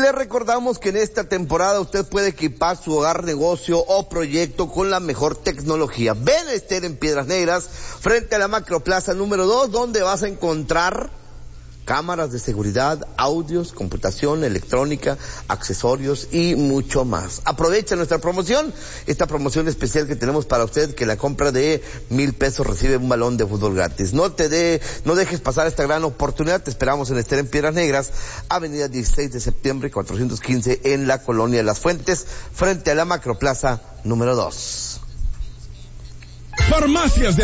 Le recordamos que en esta temporada usted puede equipar su hogar, negocio o proyecto con la mejor tecnología. Ven a Ester en Piedras Negras, frente a la Macroplaza número 2, donde vas a encontrar cámaras de seguridad, audios, computación, electrónica, accesorios y mucho más. Aprovecha nuestra promoción, esta promoción especial que tenemos para usted, que la compra de 1,000 pesos recibe un balón de fútbol gratis. No dejes pasar esta gran oportunidad. Te esperamos en Ester en Piedras Negras, avenida 16 de septiembre 415, en la colonia Las Fuentes, frente a la Macroplaza número 2. Farmacias de